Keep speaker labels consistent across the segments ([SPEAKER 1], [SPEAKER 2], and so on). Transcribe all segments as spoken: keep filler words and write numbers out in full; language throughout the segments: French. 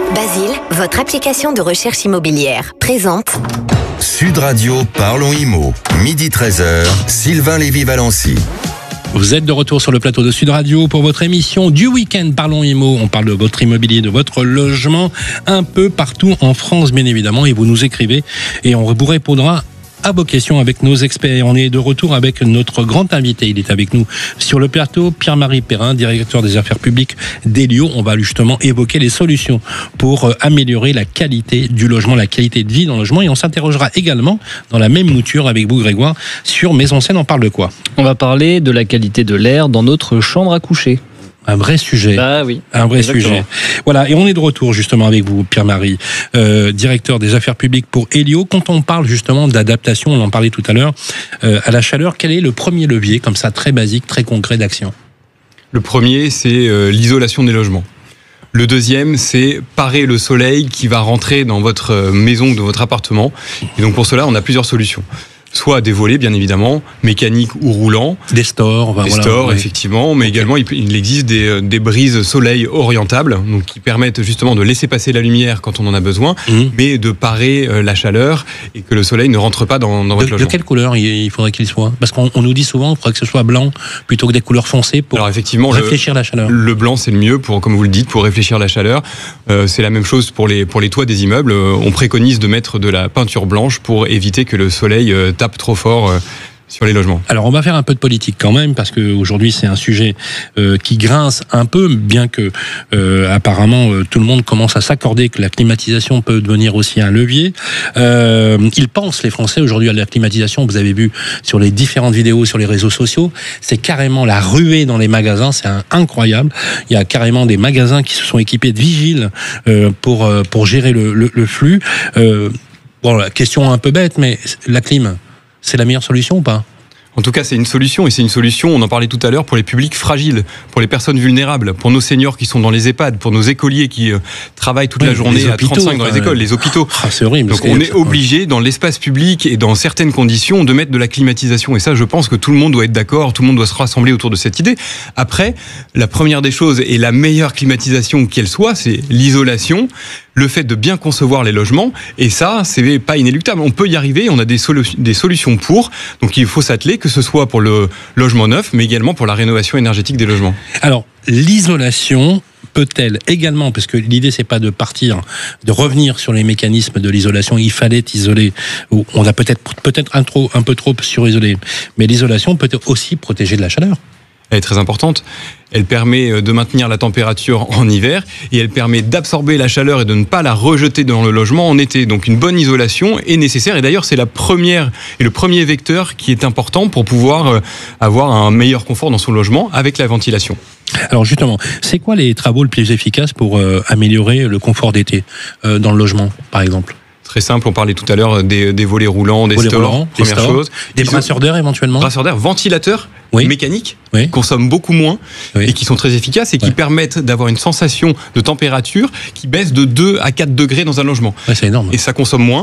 [SPEAKER 1] Basile, votre application de recherche immobilière, présente
[SPEAKER 2] Sud Radio, parlons immo, midi treize heures, Sylvain Lévy-Valency.
[SPEAKER 3] Vous êtes de retour sur le plateau de Sud Radio pour votre émission du week-end Parlons Immo. On parle de votre immobilier, de votre logement, un peu partout en France, bien évidemment. Et vous nous écrivez et on vous répondra à vos questions avec nos experts. On est de retour avec notre grand invité. Il est avec nous sur le plateau, Pierre-Marie Perrin, directeur des affaires publiques d'Elio. On va justement évoquer les solutions pour améliorer la qualité du logement, la qualité de vie dans le logement. Et on s'interrogera également dans la même mouture avec vous, Grégoire, sur Maison Seine. On parle de quoi ?
[SPEAKER 4] On va parler de la qualité de l'air dans notre chambre à coucher.
[SPEAKER 3] Un vrai sujet.
[SPEAKER 4] Bah oui.
[SPEAKER 3] Un vrai
[SPEAKER 4] exactement.
[SPEAKER 3] sujet. Voilà. Et on est de retour justement avec vous, Pierre-Marie, euh, directeur des affaires publiques pour Elio. Quand on parle justement d'adaptation, on en parlait tout à l'heure, euh, à la chaleur, quel est le premier levier, comme ça, très basique, très concret d'action ?
[SPEAKER 5] Le premier, c'est euh, l'isolation des logements. Le deuxième, c'est parer le soleil qui va rentrer dans votre maison ou dans votre appartement. Et donc pour cela, on a plusieurs solutions. Soit des volets, bien évidemment, mécaniques ou roulants.
[SPEAKER 3] Des stores. Ben
[SPEAKER 5] des
[SPEAKER 3] voilà,
[SPEAKER 5] stores,
[SPEAKER 3] oui.
[SPEAKER 5] effectivement. Mais
[SPEAKER 3] okay.
[SPEAKER 5] également, il, il existe des, des brises soleil orientables, donc qui permettent justement de laisser passer la lumière quand on en a besoin, mmh. mais de parer euh, la chaleur et que le soleil ne rentre pas dans, dans votre
[SPEAKER 3] de,
[SPEAKER 5] logement.
[SPEAKER 3] De quelle couleur il faudrait qu'il soit ? Parce qu'on on nous dit souvent qu'il faudrait que ce soit blanc plutôt que des couleurs foncées pour
[SPEAKER 5] Alors effectivement,
[SPEAKER 3] réfléchir
[SPEAKER 5] le,
[SPEAKER 3] la chaleur.
[SPEAKER 5] Le blanc, c'est le mieux, pour, comme vous le dites, pour réfléchir la chaleur. Euh, c'est la même chose pour les, pour les toits des immeubles. Euh, on préconise de mettre de la peinture blanche pour éviter que le soleil euh, tape trop fort euh, sur les logements.
[SPEAKER 3] Alors on va faire un peu de politique quand même, parce qu'aujourd'hui c'est un sujet euh, qui grince un peu, bien que euh, apparemment euh, tout le monde commence à s'accorder que la climatisation peut devenir aussi un levier. Euh, ils pensent, les Français, aujourd'hui à la climatisation. Vous avez vu sur les différentes vidéos sur les réseaux sociaux, c'est carrément la ruée dans les magasins, c'est un, incroyable. Il y a carrément des magasins qui se sont équipés de vigiles euh, pour, euh, pour gérer le, le, le flux. Euh, bon, la question un peu bête, mais la clim, c'est la meilleure solution ou pas ?
[SPEAKER 5] En tout cas, c'est une solution, et c'est une solution, on en parlait tout à l'heure, pour les publics fragiles, pour les personnes vulnérables, pour nos seniors qui sont dans les EHPAD, pour nos écoliers qui euh, travaillent toute oui, la journée à trente-cinq dans les écoles, les hôpitaux.
[SPEAKER 3] Ah, c'est horrible.
[SPEAKER 5] Donc on est obligé, dans l'espace public et dans certaines conditions, de mettre de la climatisation. Et ça, je pense que tout le monde doit être d'accord, tout le monde doit se rassembler autour de cette idée. Après, la première des choses, et la meilleure climatisation qu'elle soit, c'est l'isolation, le fait de bien concevoir les logements, et ça, c'est pas inéluctable. On peut y arriver, on a des, solu- des solutions pour, donc il faut s'atteler, que ce soit pour le logement neuf, mais également pour la rénovation énergétique des logements.
[SPEAKER 3] Alors, l'isolation peut-elle également, parce que l'idée c'est pas de partir, de revenir sur les mécanismes de l'isolation, il fallait isoler, on a peut-être peut-être un, trop, un peu trop surisolé, mais l'isolation peut aussi protéger de la chaleur.
[SPEAKER 5] Elle est très importante. Elle permet de maintenir la température en hiver et elle permet d'absorber la chaleur et de ne pas la rejeter dans le logement en été. Donc une bonne isolation est nécessaire et d'ailleurs c'est la première et le premier vecteur qui est important pour pouvoir avoir un meilleur confort dans son logement avec la ventilation.
[SPEAKER 3] Alors justement, c'est quoi les travaux les plus efficaces pour euh, améliorer le confort d'été euh, dans le logement, par exemple ?
[SPEAKER 5] Très simple, on parlait tout à l'heure des, des volets roulants, des
[SPEAKER 3] volets
[SPEAKER 5] stores,
[SPEAKER 3] roulants,
[SPEAKER 5] première
[SPEAKER 3] des stores,
[SPEAKER 5] chose.
[SPEAKER 3] Des brasseurs d'air éventuellement.
[SPEAKER 5] Brasseurs d'air, ventilateurs oui. mécaniques,
[SPEAKER 3] oui.
[SPEAKER 5] qui consomment beaucoup moins oui. et qui sont très efficaces et qui
[SPEAKER 3] ouais.
[SPEAKER 5] permettent d'avoir une sensation de température qui baisse de deux à quatre degrés dans un logement.
[SPEAKER 3] Ouais, c'est énorme.
[SPEAKER 5] Et ça consomme moins,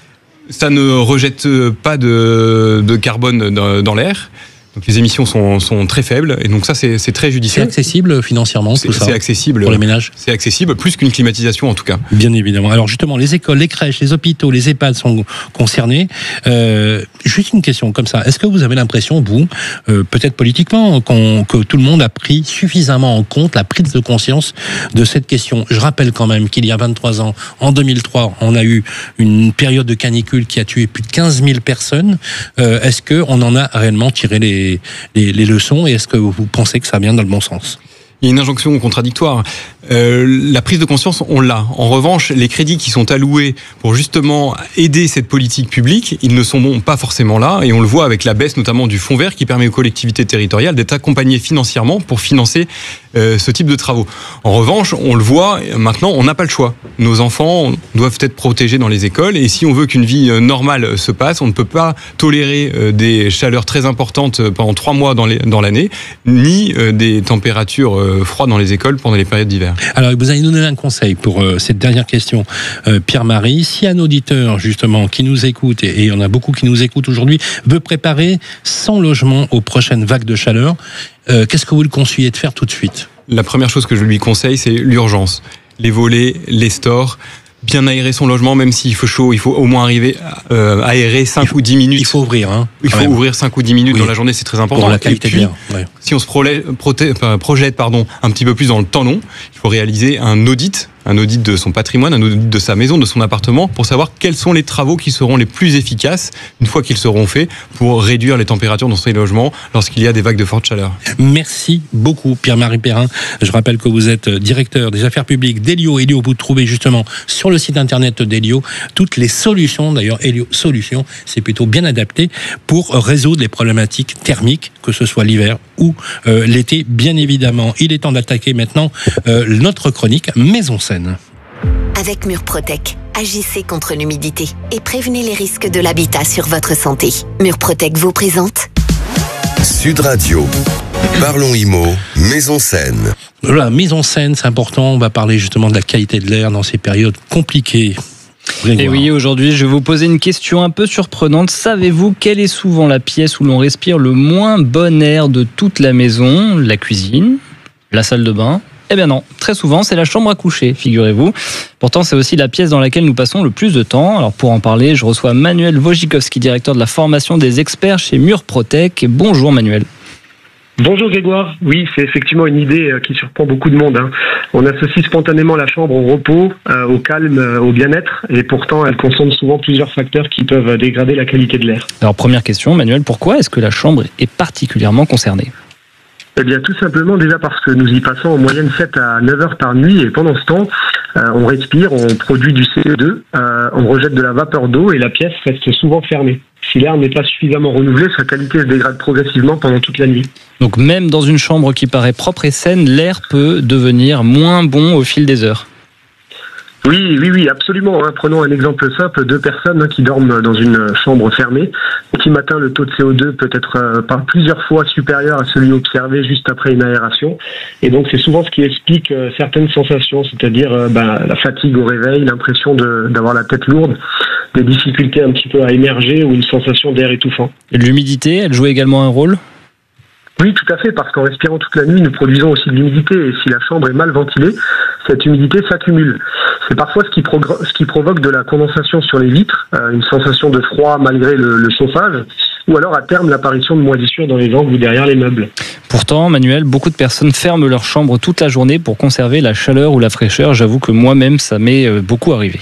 [SPEAKER 5] ça ne rejette pas de, de carbone dans, dans l'air. Donc les émissions sont, sont très faibles et donc ça c'est, c'est très judicieux.
[SPEAKER 3] C'est accessible financièrement
[SPEAKER 5] c'est,
[SPEAKER 3] tout ça.
[SPEAKER 5] C'est accessible
[SPEAKER 3] pour les ménages.
[SPEAKER 5] C'est accessible plus qu'une climatisation en tout cas.
[SPEAKER 3] Bien évidemment. Alors justement les écoles, les crèches, les hôpitaux, les EHPAD sont concernés. Euh, juste une question comme ça. Est-ce que vous avez l'impression vous, euh, peut-être politiquement, qu'on, que tout le monde a pris suffisamment en compte la prise de conscience de cette question ? Je rappelle quand même qu'il y a vingt-trois ans, en deux mille trois, on a eu une période de canicule qui a tué plus de quinze mille personnes. Euh, est-ce que on en a réellement tiré les Les, les leçons et est-ce que vous pensez que ça vient dans le bon sens ?
[SPEAKER 5] Il y a une injonction contradictoire. Euh, la prise de conscience, on l'a. En revanche, les crédits qui sont alloués pour justement aider cette politique publique, ils ne sont bon, pas forcément là. Et on le voit avec la baisse notamment du fonds vert qui permet aux collectivités territoriales d'être accompagnées financièrement pour financer euh, ce type de travaux. En revanche, on le voit, maintenant, on n'a pas le choix. Nos enfants doivent être protégés dans les écoles. Et si on veut qu'une vie normale se passe, on ne peut pas tolérer euh, des chaleurs très importantes pendant trois mois dans, les, dans l'année, ni euh, des températures euh, froides dans les écoles pendant les périodes d'hiver.
[SPEAKER 3] Alors, vous allez nous donner un conseil pour euh, cette dernière question, euh, Pierre-Marie. Si un auditeur, justement, qui nous écoute, et, et il y en a beaucoup qui nous écoutent aujourd'hui, veut préparer son logement aux prochaines vagues de chaleur, euh, qu'est-ce que vous le conseillez de faire tout de suite ?
[SPEAKER 5] La première chose que je lui conseille, c'est l'urgence. les volets, les stores. Bien aérer son logement, même s'il fait chaud, il faut au moins arriver euh, aérer cinq ou dix minutes.
[SPEAKER 3] Il faut ouvrir, hein.
[SPEAKER 5] Il faut
[SPEAKER 3] même.
[SPEAKER 5] ouvrir cinq ou dix minutes oui. dans la journée, c'est très important.
[SPEAKER 3] Pour la qualité
[SPEAKER 5] puis,
[SPEAKER 3] de l'air. Ouais.
[SPEAKER 5] Si on se projette, projette pardon, un petit peu plus dans le temps long, il faut réaliser un audit, un audit de son patrimoine, un audit de sa maison, de son appartement, pour savoir quels sont les travaux qui seront les plus efficaces, une fois qu'ils seront faits, pour réduire les températures dans ces logements lorsqu'il y a des vagues de forte chaleur. Merci
[SPEAKER 3] beaucoup Pierre-Marie Perrin. Je rappelle que vous êtes directeur des affaires publiques d'Elio. Elio, vous trouvez justement sur le site internet d'Elio toutes les solutions. D'ailleurs, Elio Solutions, c'est plutôt bien adapté pour résoudre les problématiques thermiques, que ce soit l'hiver ou euh, l'été, bien évidemment. Il est temps d'attaquer maintenant euh, notre chronique Maison Saine.
[SPEAKER 1] Avec Murprotec, agissez contre l'humidité et prévenez les risques de l'habitat sur votre santé. Murprotec vous présente
[SPEAKER 2] Sud Radio. Parlons Immo, Maison Saine.
[SPEAKER 3] Voilà, Maison Saine, c'est important. On va parler justement de la qualité de l'air dans ces périodes compliquées. Grégoire.
[SPEAKER 4] Et oui, aujourd'hui, je vais vous poser une question un peu surprenante. Savez-vous quelle est souvent la pièce où l'on respire le moins bon air de toute la maison ? La cuisine ? La salle de bain ? Eh bien non, très souvent c'est la chambre à coucher, figurez-vous. Pourtant c'est aussi la pièce dans laquelle nous passons le plus de temps. Alors pour en parler, je reçois Manuel Wojcikowski, directeur de la formation des experts chez Murprotec. Bonjour Manuel.
[SPEAKER 6] Bonjour Grégoire, oui c'est effectivement une idée qui surprend beaucoup de monde. Hein. On associe spontanément la chambre au repos, euh, au calme, euh, au bien-être, et pourtant elle consomme souvent plusieurs facteurs qui peuvent dégrader la qualité de l'air.
[SPEAKER 4] Alors première question Manuel, pourquoi est-ce que la chambre est particulièrement concernée ?
[SPEAKER 6] Eh bien, tout simplement déjà parce que nous y passons en moyenne sept à neuf heures par nuit et pendant ce temps, euh, on respire, on produit du C O deux, euh, on rejette de la vapeur d'eau et la pièce reste souvent fermée. Si l'air n'est pas suffisamment renouvelé, sa qualité se dégrade progressivement pendant toute la nuit.
[SPEAKER 4] Donc même dans une chambre qui paraît propre et saine, l'air peut devenir moins bon au fil des heures.
[SPEAKER 6] Oui, oui, oui, absolument. Hein. Prenons un exemple simple, deux personnes hein, qui dorment dans une chambre fermée. Petit matin, le taux de C O deux peut être euh, par plusieurs fois supérieur à celui observé juste après une aération. Et donc, c'est souvent ce qui explique euh, certaines sensations, c'est-à-dire euh, bah, la fatigue au réveil, l'impression de, d'avoir la tête lourde, des difficultés un petit peu à émerger ou une sensation d'air étouffant.
[SPEAKER 4] Et l'humidité, elle joue également un rôle ?
[SPEAKER 6] Oui, tout à fait, parce qu'en respirant toute la nuit, nous produisons aussi de l'humidité. Et si la chambre est mal ventilée, cette humidité s'accumule. C'est parfois ce qui, progr- ce qui provoque de la condensation sur les vitres, euh, une sensation de froid malgré le, le chauffage, ou alors à terme l'apparition de moisissures dans les angles ou derrière les meubles.
[SPEAKER 4] Pourtant, Manuel, beaucoup de personnes ferment leur chambre toute la journée pour conserver la chaleur ou la fraîcheur. J'avoue que moi-même, ça m'est beaucoup arrivé.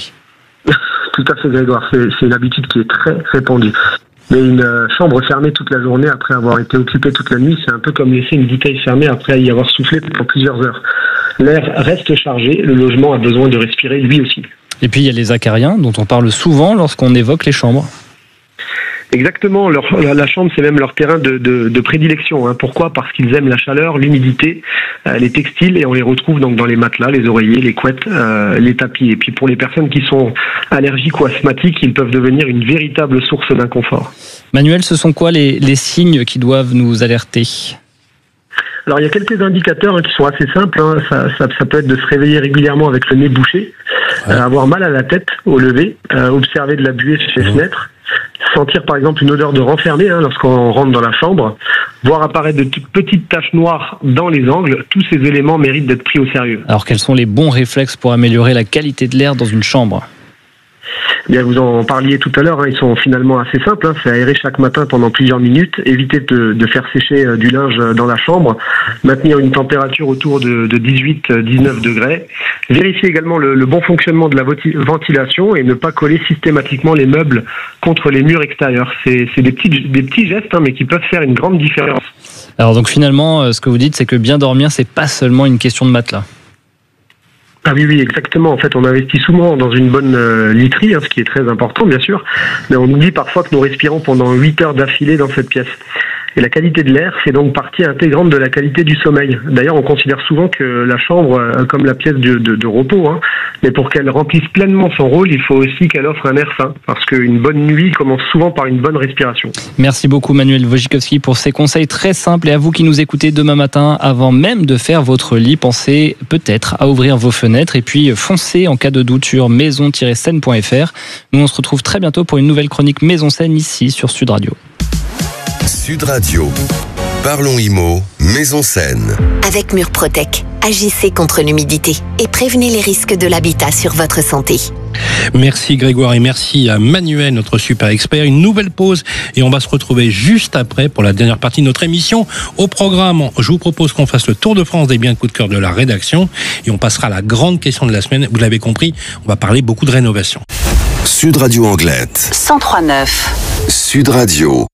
[SPEAKER 6] Tout à fait, Grégoire. C'est, c'est une habitude qui est très répandue. Mais une chambre fermée toute la journée après avoir été occupée toute la nuit, c'est un peu comme laisser une bouteille fermée après y avoir soufflé pendant plusieurs heures. L'air reste chargé, le logement a besoin de respirer lui aussi.
[SPEAKER 4] Et puis il y a les acariens dont on parle souvent lorsqu'on évoque les chambres.
[SPEAKER 6] Exactement, leur, la chambre c'est même leur terrain de, de, de prédilection. Hein. Pourquoi ? Parce qu'ils aiment la chaleur, l'humidité, euh, les textiles, et on les retrouve donc dans les matelas, les oreillers, les couettes, euh, les tapis. Et puis pour les personnes qui sont allergiques ou asthmatiques, ils peuvent devenir une véritable source d'inconfort.
[SPEAKER 4] Manuel, ce sont quoi les, les signes qui doivent nous alerter ?
[SPEAKER 6] Alors il y a quelques indicateurs hein, qui sont assez simples. Hein. Ça, ça, ça peut être de se réveiller régulièrement avec le nez bouché, ouais. euh, avoir mal à la tête au lever, euh, observer de la buée sur les mmh. fenêtres, sentir par exemple une odeur de renfermé hein, lorsqu'on rentre dans la chambre, voir apparaître de toutes petites taches noires dans les angles. Tous ces éléments méritent d'être pris au sérieux.
[SPEAKER 4] Alors quels sont les bons réflexes pour améliorer la qualité de l'air dans une chambre ?
[SPEAKER 6] Bien, vous en parliez tout à l'heure, hein, ils sont finalement assez simples. Hein, c'est aérer chaque matin pendant plusieurs minutes, éviter de, de faire sécher euh, du linge dans la chambre, maintenir une température autour de, de dix-huit à dix-neuf degrés, vérifier également le, le bon fonctionnement de la ventilation et ne pas coller systématiquement les meubles contre les murs extérieurs. C'est, c'est des, petits, des petits gestes, hein, mais qui peuvent faire une grande différence.
[SPEAKER 4] Alors donc finalement, ce que vous dites, c'est que bien dormir, c'est pas seulement une question de matelas.
[SPEAKER 6] Ah oui, oui, exactement. En fait, on investit souvent dans une bonne euh, literie, hein, ce qui est très important, bien sûr. Mais on oublie parfois que nous respirons pendant huit heures d'affilée dans cette pièce. Et la qualité de l'air fait donc partie intégrante de la qualité du sommeil. D'ailleurs, on considère souvent que la chambre, euh, comme la pièce de, de, de repos, hein, mais pour qu'elle remplisse pleinement son rôle, il faut aussi qu'elle offre un air sain. Parce qu'une bonne nuit commence souvent par une bonne respiration.
[SPEAKER 4] Merci beaucoup Manuel Wojcikowski pour ces conseils très simples. Et à vous qui nous écoutez demain matin, avant même de faire votre lit, pensez peut-être à ouvrir vos fenêtres et puis foncez en cas de doute sur maison tiret saine point f r. Nous, on se retrouve très bientôt pour une nouvelle chronique Maison Saine ici sur Sud Radio.
[SPEAKER 2] Sud Radio. Parlons Immo, Maison Saine.
[SPEAKER 1] Avec Murprotec, agissez contre l'humidité et prévenez les risques de l'habitat sur votre santé.
[SPEAKER 3] Merci Grégoire et merci à Manuel, notre super expert. Une nouvelle pause et on va se retrouver juste après pour la dernière partie de notre émission. Au programme, je vous propose qu'on fasse le tour de France des biens coup de cœur de la rédaction et on passera à la grande question de la semaine. Vous l'avez compris, on va parler beaucoup de rénovation.
[SPEAKER 2] Sud Radio Anglette.
[SPEAKER 1] cent trois neuf.
[SPEAKER 2] Sud Radio.